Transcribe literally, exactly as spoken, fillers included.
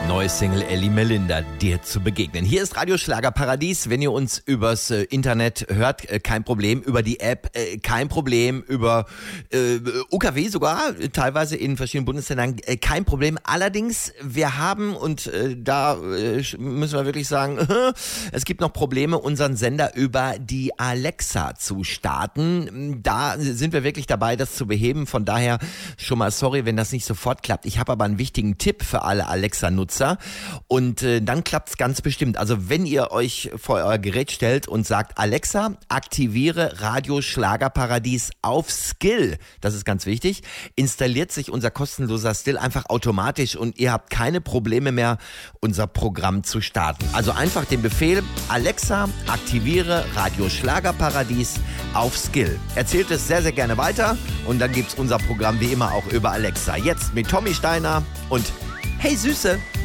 Neue Single Elli Melinda, dir zu begegnen. Hier ist Radio Schlagerparadies. Wenn ihr uns übers äh, Internet hört, äh, kein Problem. Über die App, äh, kein Problem. Über äh, U K W sogar, äh, teilweise in verschiedenen Bundesländern, äh, kein Problem. Allerdings, wir haben, und äh, da äh, müssen wir wirklich sagen, es gibt noch Probleme, unseren Sender über die Alexa zu starten. Da sind wir wirklich dabei, das zu beheben. Von daher schon mal sorry, wenn das nicht sofort klappt. Ich habe aber einen wichtigen Tipp für alle Alexa-Nutzer. Und äh, dann klappt's ganz bestimmt. Also wenn ihr euch vor euer Gerät stellt und sagt, Alexa, aktiviere Radio Schlagerparadies auf Skill. Das ist ganz wichtig. Installiert sich unser kostenloser Still einfach automatisch und ihr habt keine Probleme mehr, unser Programm zu starten. Also einfach den Befehl, Alexa, aktiviere Radio Schlagerparadies auf Skill. Erzählt es sehr, sehr gerne weiter und dann gibt's unser Programm wie immer auch über Alexa. Jetzt mit Tommy Steiner und Hey Süße!